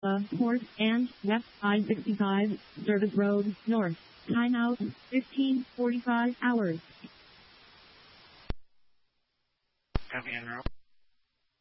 Port and West I-65, Service Road, North. Timeout, 15:45 hours. Copy en route.